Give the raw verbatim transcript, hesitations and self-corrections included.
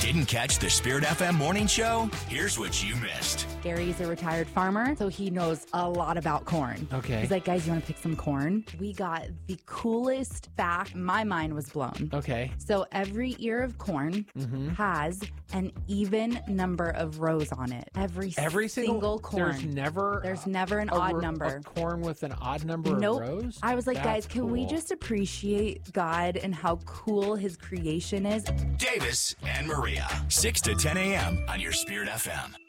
Didn't catch the Spirit F M morning show? Here's what you missed. Gary's a retired farmer, so he knows a lot about corn. Okay. He's like, guys, you want to pick some corn? We got the coolest fact. My mind was blown. Okay. So every ear of corn Mm-hmm. has an even number of rows on it. Every, Every single, single corn. There's never There's never an a, odd ro- number. A corn with an odd number Nope. of rows? I was like, That's guys, can we cool. just appreciate God and how cool his creation is? Davis and Maria, six to ten a.m. on your Spirit F M.